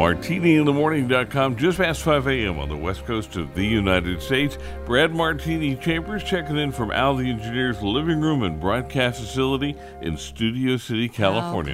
MartiniInTheMorning.com, just past 5 a.m. on the west coast of the United States. Brad Martini Chambers checking in from Al the Engineer's living room and broadcast facility in Studio City, California.